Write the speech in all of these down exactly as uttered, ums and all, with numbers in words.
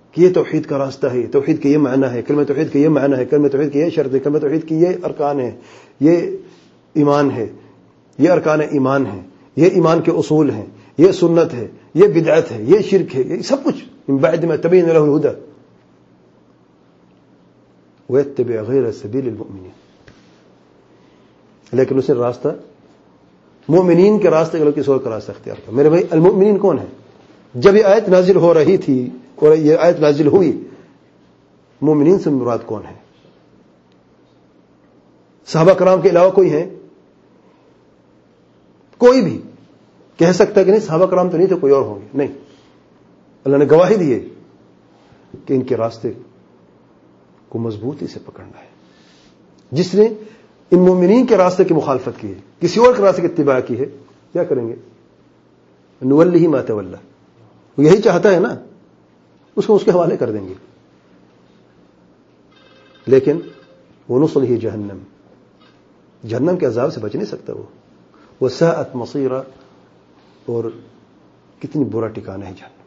کہ یہ توحید کا راستہ ہے، توحید کا یہ معنی ہے، کلمہ توحید کا یہ معنی ہے، کلمہ توحید کی یہ شرط ہے، کلمہ توحید کی یہ ارکان ہے، یہ ایمان ہے، یہ ارکان ایمان ہے، یہ ایمان کے اصول ہیں، یہ سنت ہے، یہ بدعت ہے، یہ شرک ہے، یہ سب کچھ من بعد ما تبین له الهدى ويتبع غیر سبیل المؤمنین. لیکن اس نے راستہ مومنین کے راستے کے لوگ کسی اور کا راستہ اختیار کیا. میرے بھائی المؤمنین کون ہے؟ جب یہ آیت نازل ہو رہی تھی اور یہ آیت نازل ہوئی، مومنین سے مراد کون ہے؟ صحابہ کرام کے علاوہ کوئی ہے؟ کوئی بھی کہہ سکتا ہے کہ نہیں صحابہ کرام تو نہیں تھے، کوئی اور ہوں گے؟ نہیں. اللہ نے گواہی دی ہے کہ ان کے راستے کو مضبوطی سے پکڑنا ہے. جس نے ان مومنین کے راستے کی مخالفت کی ہے، کسی اور کے راستے کی اتباع کی ہے، کیا کریں گے؟ نولیہ ما تولی. وہ یہی چاہتا ہے نا، اس کو اس کے حوالے کر دیں گے. لیکن ونصلہ جہنم، جہنم کے عذاب سے بچ نہیں سکتا وہ. وساءت مصیرا، اور کتنی برا ٹھکانہ ہے جہنم.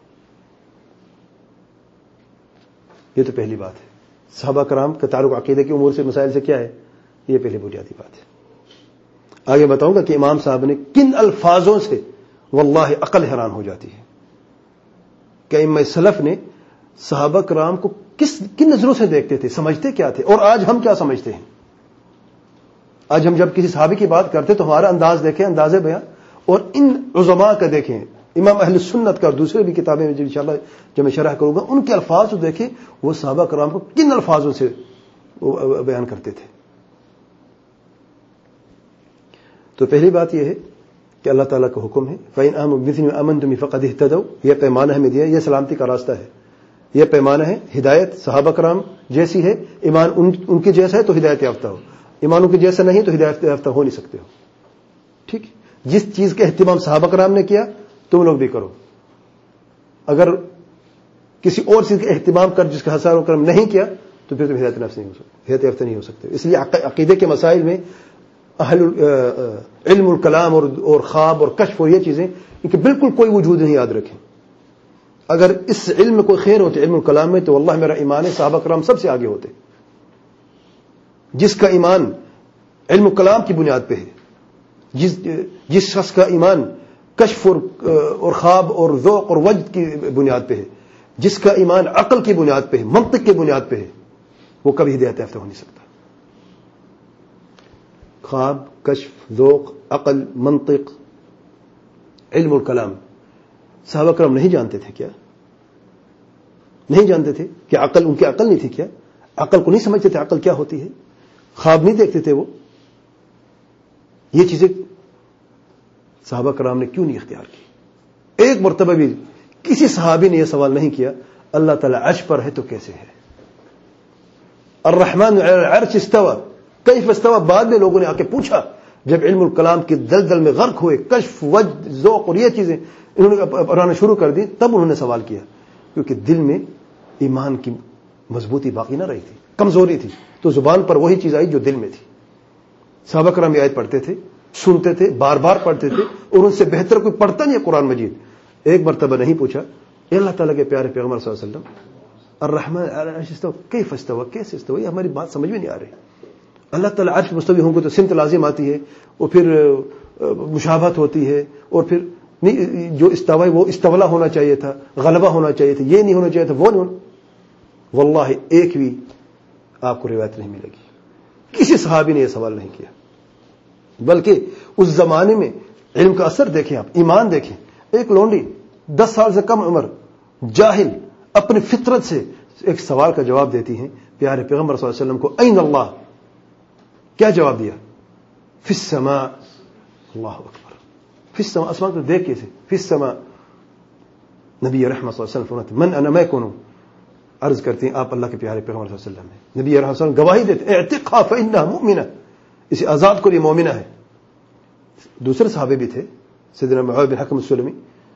یہ تو پہلی بات ہے. صحابہ کرام کا تعلق عقیدے کی امور سے مسائل سے کیا ہے؟ یہ پہلی بنیادی بات ہے. آگے بتاؤں گا کہ امام صاحب نے کن الفاظوں سے واللہ عقل حیران ہو جاتی ہے کہ ائمہ سلف نے صحابہ کرام کو کس کن نظروں سے دیکھتے تھے، سمجھتے کیا تھے، اور آج ہم کیا سمجھتے ہیں. آج ہم جب کسی صحابی کی بات کرتے تو ہمارا انداز دیکھیں، انداز بیان، اور ان عظماء کا دیکھیں، امام اہل سنت کا اور دوسرے بھی کتابیں میں انشاءاللہ جب میں شرح کروں گا ان کے الفاظ کو دیکھیں، وہ صحابہ کرام کو کن الفاظوں سے بیان کرتے تھے. تو پہلی بات یہ ہے کہ اللہ تعالیٰ کا حکم ہے فَإِنْ آمَنُوا بِمِثْلِ مَا آمَنْتُمْ بِهِ فَقَدِ اهْتَدَوْا. یہ پیمانہ ہمیں دیا، یہ سلامتی کا راستہ ہے، یہ پیمانہ ہے. ہدایت صحابہ کرام جیسی ہے، ایمان ان, ان کے جیسا ہے تو ہدایت یافتہ ہو، ایمان ان کے جیسا نہیں تو ہدایت یافتہ ہو نہیں سکتے ہو. ٹھیک، جس چیز کا اہتمام صحابہ کرام نے کیا تم لوگ بھی کرو. اگر کسی اور چیز کا اہتمام کر جس کا صحابہ کرام نہیں کیا تو پھر تم ہدایت نفس نہیں ہو سکتے، ہدایت یافتہ نہیں ہو سکتے. اس لیے عقیدے کے مسائل میں اہل علم الکلام اور اور خواب اور کشف اور یہ چیزیں ان کے بالکل کوئی وجود نہیں. یاد رکھیں، اگر اس علم میں کوئی خیر ہوتے علم الکلام میں تو واللہ میرا ایمان ہے صحابہ کرام سب سے آگے ہوتے. جس کا ایمان علم الکلام کی بنیاد پہ ہے، جس جس شخص کا ایمان کشف اور اور خواب اور ذوق اور وجد کی بنیاد پہ ہے، جس کا ایمان عقل کی بنیاد پہ ہے، منطق کی بنیاد پہ ہے، وہ کبھی ہدایت یافتہ ہو نہیں سکتا. خواب، کشف، ذوق، عقل، منطق، علم الکلام صحابہ کرام نہیں جانتے تھے کیا؟ نہیں جانتے تھے کہ عقل ان کی عقل نہیں تھی کیا؟ عقل کو نہیں سمجھتے تھے عقل کیا ہوتی ہے؟ خواب نہیں دیکھتے تھے وہ؟ یہ چیزیں صحابہ کرام نے کیوں نہیں اختیار کی؟ ایک مرتبہ بھی کسی صحابی نے یہ سوال نہیں کیا اللہ تعالیٰ عرش پر ہے تو کیسے ہے؟ الرحمن علی العرش استوى کیف استوى بعد میں لوگوں نے آ کے پوچھا جب علم الکلام کی دلدل میں غرق ہوئے، کشف، وجد، ذوق اور یہ چیزیں انہوں نے پڑھانا شروع کر دی، تب انہوں نے سوال کیا، کیونکہ دل میں ایمان کی مضبوطی باقی نہ رہی تھی، کمزوری تھی، تو زبان پر وہی چیز آئی جو دل میں تھی. صحابہ کرام یہ آیت پڑھتے تھے، سنتے تھے، بار بار پڑھتے تھے، اور ان سے بہتر کوئی پڑھتا نہیں ہے قرآن مجید. ایک مرتبہ نہیں پوچھا اے اللہ تعالیٰ کے پیارے پیغمبر صلی اللہ علیہ وسلم الرحمن علی العرش استوى کیف استوى کیسے استوى؟ یہ ہماری بات سمجھ میں نہیں آ رہی. اللہ تعالیٰ عرش مستوی ہوں گے تو سمت لازم آتی ہے، اور پھر مشابہت ہوتی ہے، اور پھر نہیں جو استوى وہ استولا ہونا چاہیے تھا، غلبہ ہونا چاہیے تھا، یہ نہیں ہونا چاہیے تھا، وہ نہیں ہونا. واللہ ایک بھی آپ کو روایت نہیں ملے گی، کسی صحابی نے یہ سوال نہیں کیا. بلکہ اس زمانے میں علم کا اثر دیکھیں آپ، ایمان دیکھیں. ایک لونڈی دس سال سے کم عمر جاہل اپنی فطرت سے ایک سوال کا جواب دیتی ہیں پیارے پیغمبر صلی اللہ علیہ وسلم کو، این اللہ؟ کیا جواب دیا؟ فی السماء. اللہ اکبر، فی السماء، آسمان کو دیکھ کیسے؟ فی السماء. نبی رحمت صلی اللہ علیہ وسلم فرماتے من انا میں کون ہوں؟ عرض کرتے ہیں آپ اللہ کے پیارے پیغمبر صلی اللہ علیہ وسلم ہیں. نبی رحمت صلی اللہ علیہ وسلم گواہی دیتے اعتقها فانها مؤمنہ، اسے آزاد کو یہ مومنہ ہے. دوسرے صحابے بھی تھے، سیدنا معاویہ بن حکم السلمی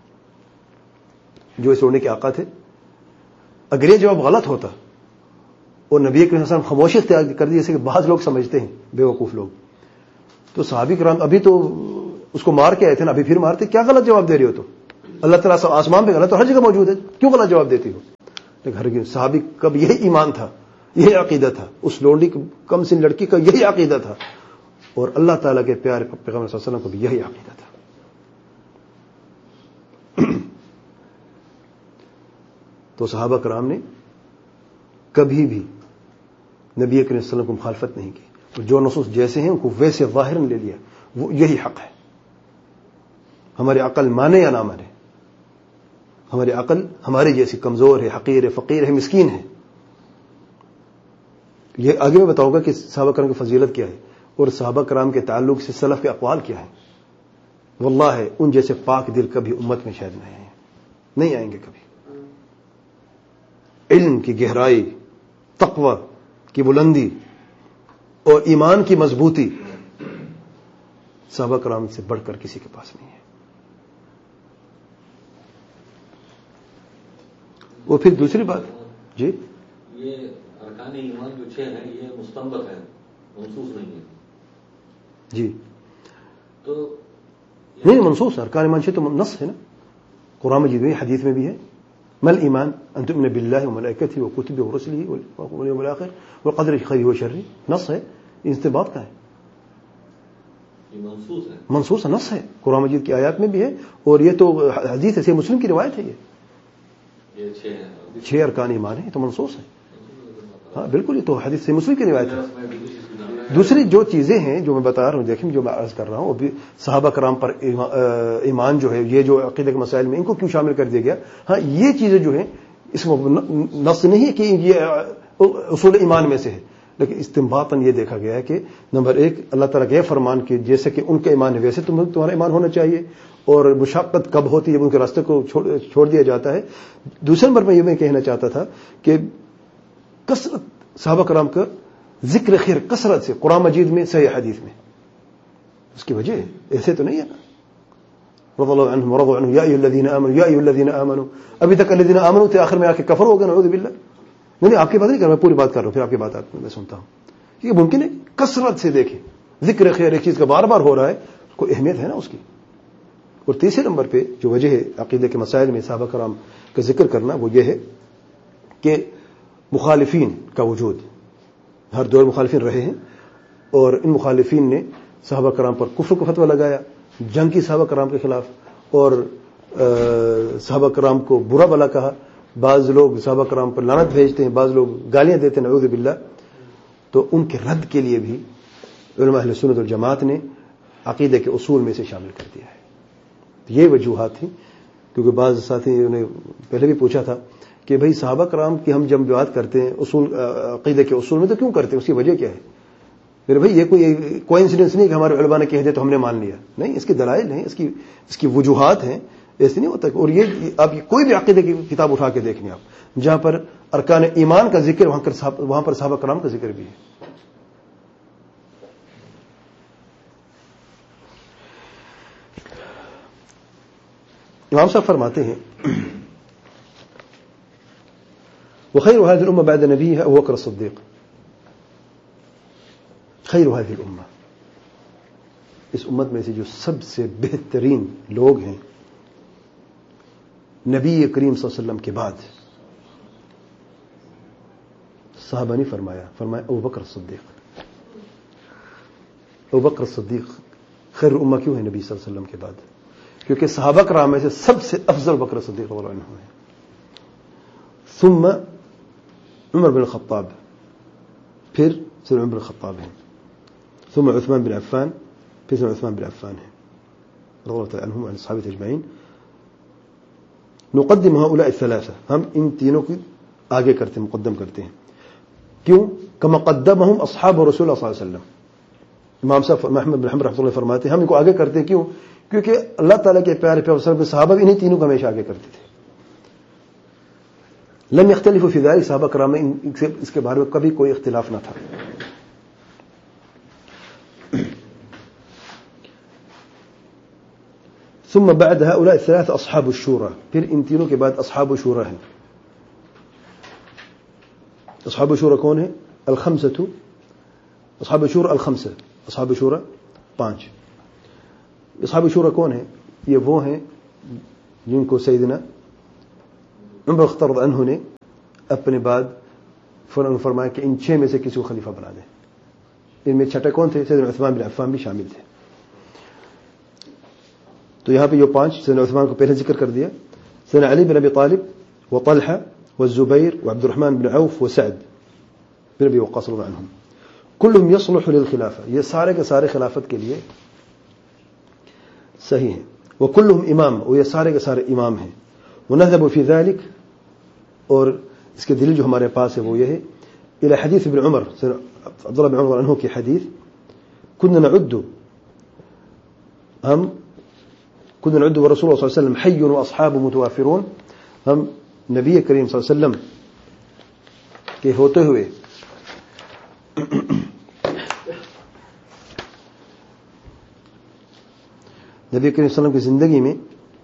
جو اس رونے کے آقا تھے. اگر یہ جواب غلط ہوتا اور نبی کریم صلی اللہ علیہ وسلم خاموشی اختیار کر دی جیسے کہ بعض لوگ سمجھتے ہیں بے وقوف لوگ، تو صحابی کرام ابھی تو اس کو مار کے آئے تھے نا، ابھی پھر مارتے. کیا غلط جواب دے رہے ہو؟ تو اللہ تعالیٰ آسمان پہ غلط تو ہر جگہ موجود ہے، کیوں غلط جواب دیتی ہو؟ لیکن ہرگز صحابی کا بھی یہی ایمان تھا, یہی عقیدہ تھا, اس لونڈی کم سن لڑکی کا یہی عقیدہ تھا, اور اللہ تعالیٰ کے پیارے پیغمبر صلی اللہ علیہ وسلم کو بھی یہی عقیدہ تھا. تو صحابہ کرام نے کبھی بھی نبی کریم صلی اللہ علیہ وسلم کو مخالفت نہیں کی, اور جو نصوص جیسے ہیں ان کو ویسے ظاہراً لے لیا, وہ یہی حق ہے. ہماری عقل مانے یا نہ مانے, ہماری عقل ہماری جیسی کمزور ہے, حقیر ہے, فقیر ہے, مسکین ہے. یہ آگے میں بتاؤں گا کہ صحابہ کرام کی فضیلت کیا ہے, اور صحابہ کرام کے تعلق سے سلف کے اقوال کیا ہیں. واللہ ہے ان جیسے پاک دل کبھی امت میں شاید نہیں آئے, نہیں آئیں گے کبھی. علم کی گہرائی, تقوی کی بلندی اور ایمان کی مضبوطی صحابہ کرام سے بڑھ کر کسی کے پاس نہیں ہے. وہ پھر دوسری بات جی, یہ ارکان ایمان جو چھ ہیں یہ مستنبط ہے, منسوخ نہیں ہے. جی تو نہیں منسوخ, ارکان ایمان چھ تو نص ہے نا, قرآن مجید میں, حدیث میں بھی ہے. مل ایمان ان تؤمن باللہ وملائکتہ وکتبہ ورسلہ والیوم الآخر والقدر خیرہ وشرہ, نص ہے, استنباط کا ہے, یہ منسوخ ہے, منسوخ نص ہے, قرآن مجید کی آیات میں بھی ہے, اور یہ تو حدیث ہے, صحیح مسلم کی روایت ہے. یہ یہ چھ ہیں, چھ ارکان ایمان ہے, تو منسوخ ہے. ہاں بالکل, یہ تو حدیث صحیح مسلم کی روایت ہے. دوسری جو چیزیں ہیں جو میں بتا رہا ہوں, دیکھیں جو میں عرض کر رہا ہوں, وہ بھی صحابہ کرام پر ایمان جو ہے, یہ جو عقیدہ کے مسائل میں ان کو کیوں شامل کر دیا گیا. ہاں یہ چیزیں جو ہیں اس میں نص نہیں ہے کہ یہ اصول ایمان میں سے ہے, لیکن استنباطاً یہ دیکھا گیا ہے کہ نمبر ایک اللہ تعالیٰ کا یہ فرمان کہ جیسے کہ ان کا ایمان ہے ویسے تمہارا ایمان ہونا چاہیے, اور مشقت کب ہوتی ہے ان کے راستے کو چھوڑ دیا جاتا ہے. دوسرے نمبر میں یہ میں کہنا چاہتا تھا کہ کثرت صحابہ کرام کا ذکر خیر کثرت سے قرآن مجید میں, صحیح حدیث میں, اس کی وجہ ایسے تو نہیں ہے نا, رضی اللہ عنہم ورضوا عنہ یا ایھا الذین آمنوا یا ایھا الذین آمنوا, ابھی تک الذین آمنوا تھے, آخر میں آ کے کفر ہو گئے, نعوذ باللہ. نہیں نہیں آپ کی بات نہیں کر رہا, میں پوری بات کر رہا ہوں, پھر آپ کی بات میں سنتا ہوں. یہ ممکن ہے کثرت سے دیکھیں ذکر خیر ایک چیز کا بار بار ہو رہا ہے, کوئی اہمیت ہے نا اس کی. اور تیسرے نمبر پہ جو وجہ ہے عقیدے کے مسائل میں صحابہ کرام کا ذکر کرنا, وہ یہ ہے کہ مخالفین کا وجود, ہر دور مخالفین رہے ہیں, اور ان مخالفین نے صحابہ کرام پر کفر کا فتویٰ لگایا, جنگ کی صحابہ کرام کے خلاف, اور صحابہ کرام کو برا بلا کہا. بعض لوگ صحابہ کرام پر لعنت بھیجتے ہیں, بعض لوگ گالیاں دیتے ہیں, نعوذ باللہ. تو ان کے رد کے لیے بھی علماء اہل سنت والجماعت نے عقیدے کے اصول میں سے شامل کر دیا ہے. یہ وجوہات تھیں, کیونکہ بعض ساتھی نے پہلے بھی پوچھا تھا کہ بھئی صحابہ کرام کی ہم جب بات کرتے ہیں اصول عقیدے کے اصول میں تو کیوں کرتے ہیں, اس کی وجہ کیا ہے؟ میرے بھائی یہ کوئی کوئنسیڈنس نہیں کہ ہمارے علماء نے کہہ دیا تو ہم نے مان لیا, نہیں, اس کی دلائل ہیں, اس کی اس کی وجوہات ہیں, ایسے نہیں ہوتا. اور یہ آپ کوئی بھی عقیدے کی کتاب اٹھا کے دیکھ لیں آپ, جہاں پر ارکان ایمان کا ذکر وہاں پر وہاں پر صحابہ کرام کا ذکر بھی ہے. امام صاحب فرماتے ہیں وخير هذه الأمة بعد نبيها أبو بكر الصديق. خیر هذه الأمة, اس امت میں سے جو سب سے بہترین لوگ ہیں نبی کریم صلی اللہ علیہ وسلم کے بعد, صحابہ نے فرمایا فرمایا ابو بکر الصدیق. ابو بکر الصدیق خیر الامہ کیوں ہے نبی صلی اللہ علیہ وسلم کے بعد؟ کیونکہ صحابہ کرام میں سے سب سے افضل بکر صدیق رضی اللہ عنہ ہے. ثم عمر بن الخطاب, پھر سیدنا عمر بن الخطاب ہیں. ثم عثمان بن عفان, پھر سیدنا عثمان بن عفان ہیں رضی اللہ تعالی عنہم وعن الصحابہ اجمعین. نقدم هؤلاء الثلاثه, ہم ان تینوں کی آگے کرتے ہیں, مقدم کرتے ہیں. کیوں؟ کما قدمهم اصحاب رسول اللہ صلی اللہ علیہ وسلم. امام صاحب محمد بن حنبل رحمۃ اللہ فرماتے ہیں ہم ان کو آگے کرتے ہیں. کیوں؟ کیونکہ اللہ تعالیٰ کے پیارے پیغمبر صلی اللہ علیہ وسلم صحابہ بھی انہیں تینوں کو ہمیشہ آگے کرتے تھے. لم يختلفوا في ذلك, صحابہ کرام میں اس کے بارے میں کبھی کوئی اختلاف نہ تھا. ثم بعد هؤلاء الثلاثة اصحاب الشورى, پھر ان تینوں کے بعد اصحاب الشورى ہیں. اصحاب الشورى کون ہیں؟ الخمسة, اصحاب الشورى الخمسة, اصحاب الشورى پانچ. اصحاب الشورى کون ہیں؟ یہ وہ ہیں جن کو سیدنا عمر اخترض عنہ نے اپنے بعد فوراً فرمایا کہ ان چھ میں سے کسی کو خلیفہ بنا دیں. ان میں چھٹے کون تھے؟ سیدنا عثمان بن عفان بھی شامل تھے. تو یہاں پہ یہ پانچ سیدنا عثمان کو پہلے ذکر کر دیا، سیدنا علی بن ابی طالب وطلحہ والزبیر وعبد الرحمن بن عوف وسعد بن ابی وقاص رضی اللہ عنہم کلهم يصلح للخلافہ، یہ سارے کے سارے خلافت کے لیے صحیح ہیں. وكلهم امام، اور یہ سارے کے سارے امام ہیں. ونذهب في ذلك، اور اس کے دلیل جو ہمارے پاس ہے وہ یہ ہے الى حدیث ابن عمر، عبداللہ بن عمر عنہ کی حدیث، كنا نعد ہم كنا نعد ورسول اللہ صلی اللہ علیہ وسلم حي واصحابه متوافرون، ہم نبی کریم صلی اللہ علیہ وسلم کے ہوتے ہوئے نبی کریم صلی اللہ علیہ وسلم کی زندگی میں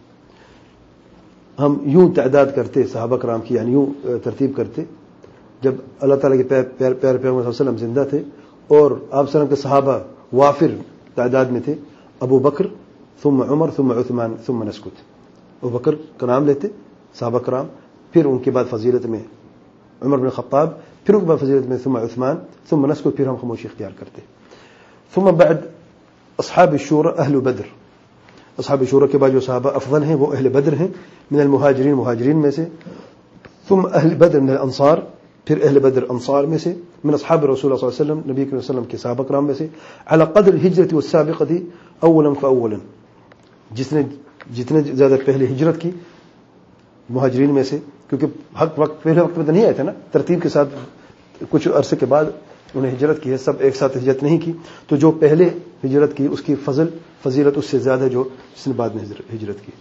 ہم یوں تعداد کرتے صحابہ کرام کی، یعنی یوں ترتیب کرتے جب اللہ تعالیٰ کے پیارے پیارے پیغمبر صلی اللہ علیہ وسلم زندہ تھے اور آپ صلی اللہ علیہ وسلم کے صحابہ وافر تعداد میں تھے، ابو بکر ثم عمر ثم عثمان ثم نسکت. ابو بکر کا نام لیتے صحابہ کرام، پھر ان کے بعد فضیلت میں عمر بن خطاب، پھر ان کے بعد فضیلت میں ثم عثمان ثم نسکت، پھر ہم خاموشی اختیار کرتے. ثم بعد اصحاب الشورى اہل بدر، اصحاب شورى کے بعد جو صحابہ افضل ہیں وہ اہل بدر ہیں، من المہاجرین، مہاجرین میں سے، ثم اہل بدر من الانصار، پھر اہل بدر انصار میں سے، من اصحاب رسول اللہ صلی اللہ علیہ وسلم، نبی کریم صلی اللہ علیہ وسلم کے صحابہ کرام میں سے، علی قدر الہجرۃ والسابقۃ اولا فاولا، جس نے جتنے زیادہ پہلے ہجرت کی مہاجرین میں سے، کیونکہ حق وقت پہلے وقت میں تو نہیں آئے تھے نا، ترتیب کے ساتھ کچھ عرصے کے بعد انہیں ہجرت کی ہے، سب ایک ساتھ ہجرت نہیں کی. تو جو پہلے ہجرت کی اس کی فضل فضیلت اس سے زیادہ جو جس نے بعد میں ہجرت کی.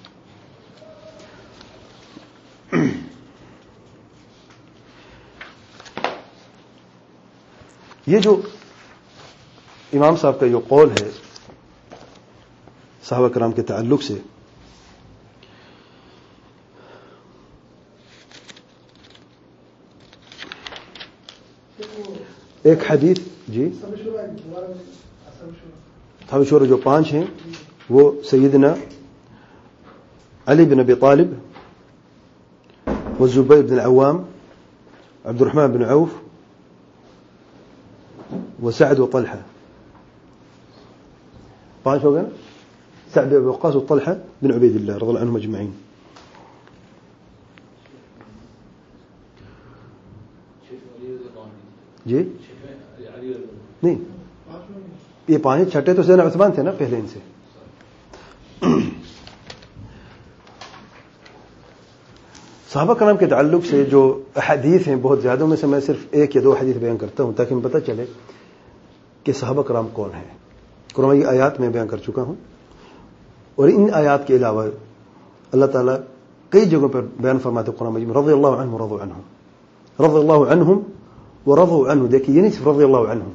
یہ جو امام صاحب کا جو قول ہے صحابہ کرام کے تعلق سے، ایک حدیث جی صحابہ شورى جو پانچ ہیں وہ سیدنا علی بن ابی طالب والزبیر بن العوام، عبد الرحمن بن عوف وسعد وطلحہ، پانچ ہو گئے نا، سعد بن وقاص وطلحہ بن عبید اللہ رضی اللہ عنہم اجمعین. جی نہیں، یہ پانچ چھٹے تو سیدنا عثمان تھے نا پہلے ان سے. صحابہ کرام کے تعلق سے جو احادیث ہیں بہت زیادہ، میں سے میں صرف ایک یا دو حدیث بیان کرتا ہوں تاکہ ہمیں پتہ چلے کہ صحابہ کرام کون ہیں. قرآن کی آیات میں بیان کر چکا ہوں، اور ان آیات کے علاوہ اللہ تعالیٰ کئی جگہوں پر بیان فرماتے قرآن مجید میں، رضی اللہ عنہ ورضوا عنہ، رضی اللہ عنہم ورضوا عنہ. دیکھیے یہ نہیں صرف رضی اللہ عنہ،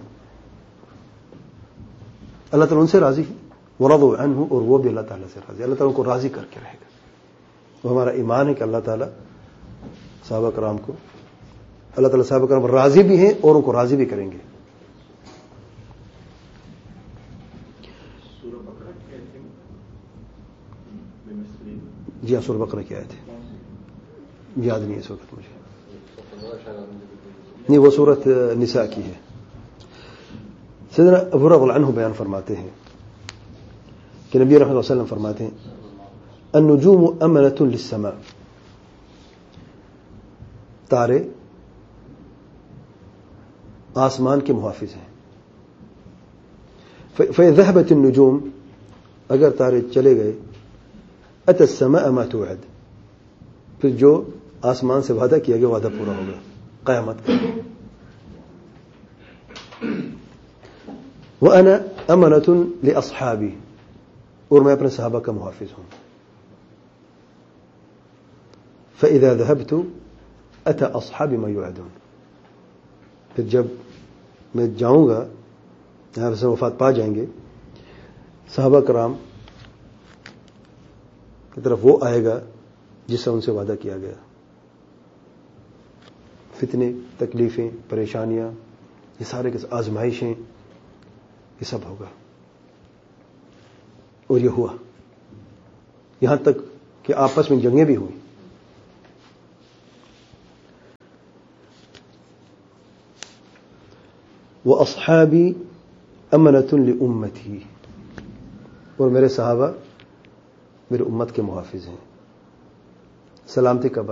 اللہ تعالیٰ ان سے راضی ہے، ورضوا عنہ، اور وہ بھی اللہ تعالیٰ سے راضی، اللہ تعالیٰ کو راضی کر کے رہے گا. وہ ہمارا ایمان ہے کہ اللہ تعالیٰ صحابہ کرام کو، اللہ تعالیٰ صحابہ کرام راضی بھی ہیں اور ان کو راضی بھی کریں گے. جی ہاں، سورہ بقرہ کی آیت ہے، یاد نہیں ہے اس وقت مجھے، نہیں وہ سورۃ نساء کی ہے. سیدنا ابو رضی اللہ عنہ بیان فرماتے ہیں کہ نبی رحمۃ اللہ علیہ وسلم فرماتے ہیں النجوم امنۃ للسماء، تارے آسمان کے محافظ ہیں. فإذا ذهبت النجوم، اگر تارے چلے گئے، أتى السماء ما توعد، پھر جو آسمان سے وعدہ کیا گیا وعدہ پورا ہوگا قیامت کا. وأنا أمنة لأصحابي، اور میں اپنے صحابہ کا محافظ ہوں. فإذا ذهبت أتى أصحابي ما يوعدون، پھر جب میں جاؤں گا، یہاں سے وفات پا جائیں گے، صحابہ کرام کی طرف وہ آئے گا جس سے ان سے وعدہ کیا گیا. فتنے، تکلیفیں، پریشانیاں، یہ سارے کے آزمائشیں، یہ سب ہوگا. اور یہ ہوا، یہاں تک کہ آپس میں جنگیں بھی ہوئی. وہ اصحابی امنۃ لامتی، اور میرے صحابہ میرے امت کے محافظ ہیں، سلامتی کا